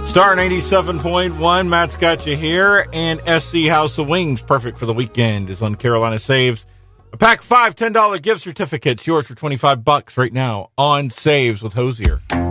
Star 97.1, Matt's got you here, and SC House of Wings, perfect for the weekend, is on Carolina Saves. A pack of $5 $10 gift certificates, yours for $25 right now on Saves with Hosier.